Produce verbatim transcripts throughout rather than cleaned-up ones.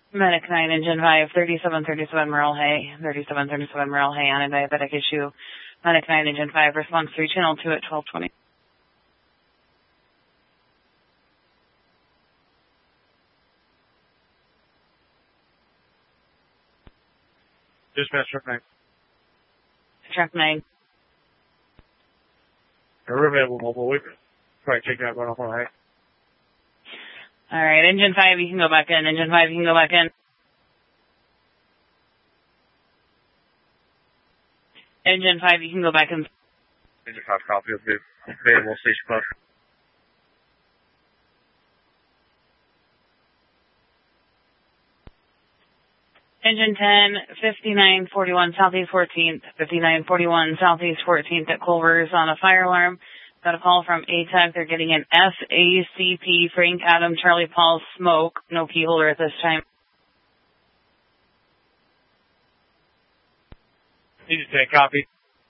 Medic nine, Engine five, thirty-seven thirty-seven Merle Hay, thirty-seven thirty-seven Merle Hay on a diabetic issue. Medic nine, Engine five, response three, channel two at twelve twenty. Dispatch, truck nine. Truck nine. We're available mobile. We probably take that going off on high. Alright, Engine five, you can go back in. Engine five, you can go back in. Engine five, you can go back in. Engine five, copy of the available station bus. Engine ten, fifty-nine forty-one Southeast fourteenth, fifty-nine forty-one Southeast fourteenth at Culver's on a fire alarm. Got a call from A TEC. They're getting an S A C P, Frank Adam Charlie Paul smoke. No key holder at this time. Need to take copy.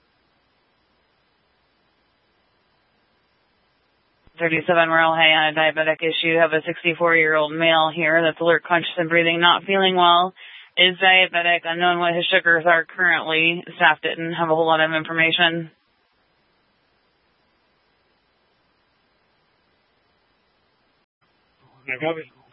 thirty-seven Merle Hay on a diabetic issue. Have a sixty-four-year-old male here that's alert, conscious, and breathing, not feeling well. Is diabetic, unknown what his sugars are currently. Staff didn't have a whole lot of information. No copy.